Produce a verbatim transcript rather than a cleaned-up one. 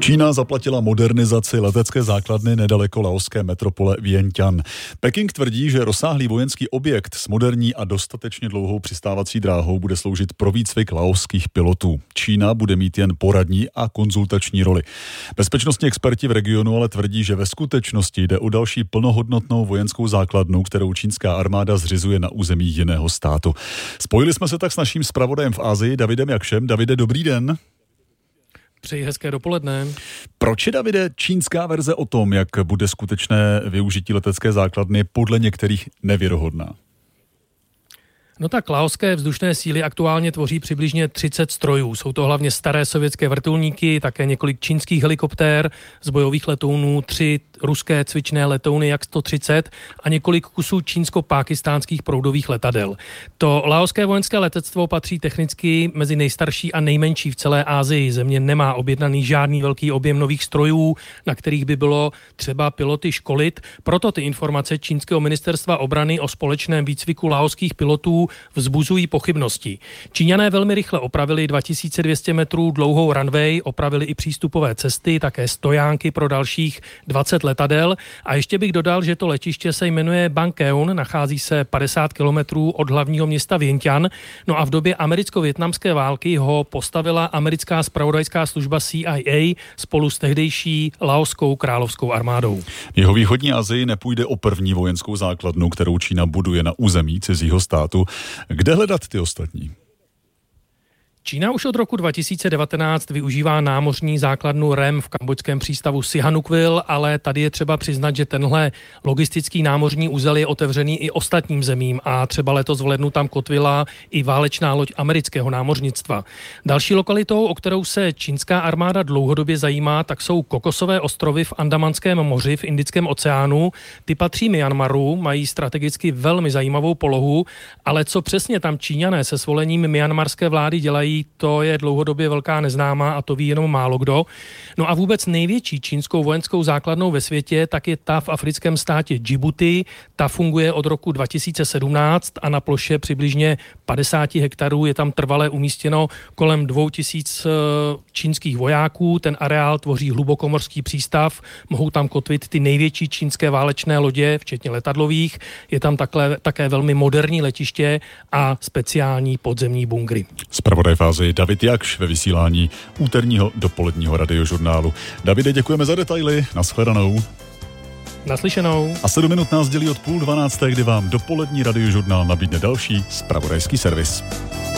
Čína zaplatila modernizaci letecké základny nedaleko laoské metropole Vientiane. Peking tvrdí, že rozsáhlý vojenský objekt s moderní a dostatečně dlouhou přistávací dráhou bude sloužit pro výcvik laoských pilotů. Čína bude mít jen poradní a konzultační roli. Bezpečnostní experti v regionu ale tvrdí, že ve skutečnosti jde o další plnohodnotnou vojenskou základnu, kterou čínská armáda zřizuje na území jiného státu. Spojili jsme se tak s naším zpravodajem v Asii, Davidem Jakšem. Davide, dobrý den. Přeji hezké dopoledne. Proč je, Davide, čínská verze o tom, jak bude skutečné využití letecké základny, podle některých nevěrohodná? No tak laoské vzdušné síly aktuálně tvoří přibližně třicet strojů. Jsou to hlavně staré sovětské vrtulníky, také několik čínských helikoptér, z bojových letounů, tři ruské cvičné letouny jak sto třicet a několik kusů čínsko-pákistánských proudových letadel. To laoské vojenské letectvo patří technicky mezi nejstarší a nejmenší v celé Asii. Země nemá objednaný žádný velký objem nových strojů, na kterých by bylo třeba piloty školit. Proto ty informace čínského ministerstva obrany o společném výcviku laoských pilotů vzbuzují pochybnosti. Číňané velmi rychle opravili dva tisíce dvě stě metrů dlouhou runway, opravili i přístupové cesty, také stojánky pro dalších dvacet letadel. A ještě bych dodal, že to letiště se jmenuje Bangkeon, nachází se padesát kilometrů od hlavního města Vientiane. No a v době americko-vietnamské války ho postavila americká zpravodajská služba C I A spolu s tehdejší laoskou královskou armádou. V jihovýchodní Asii nepůjde o první vojenskou základnu, kterou Čína buduje na území cizího státu. Kde hledat ty ostatní? Čína už od roku dva tisíce devatenáct využívá námořní základnu R E M v kambodžském přístavu Sihanoukville, ale tady je třeba přiznat, že tenhle logistický námořní úzel je otevřený i ostatním zemím a třeba letos v lednu tam kotvila i válečná loď amerického námořnictva. Další lokalitou, o kterou se čínská armáda dlouhodobě zajímá, tak jsou Kokosové ostrovy v Andamanském moři v Indickém oceánu. Ty patří Myanmaru, mají strategicky velmi zajímavou polohu, ale co přesně tam Číňané se svolením myanmarské vlády dělají, to je dlouhodobě velká neznámá a to ví jenom málo kdo. No a vůbec největší čínskou vojenskou základnou ve světě tak je ta v africkém státě Djibouti. Ta funguje od roku dva tisíce sedmnáct a na ploše přibližně padesát hektarů je tam trvale umístěno kolem dvou tisíc čínských vojáků. Ten areál tvoří hlubokomorský přístav, mohou tam kotvit ty největší čínské válečné lodě, včetně letadlových. Je tam takhle, také velmi moderní letiště a speciální podzemní bunkry. Zpravodaj fázi David Jakš ve vysílání úterního dopoledního radiožurnálu. Davide, děkujeme za detaily. Nashledanou. Naslyšenou. A sedm minut nás dělí od půl dvanácté, kdy vám dopolední radiožurnál nabídne další zpravodajský servis.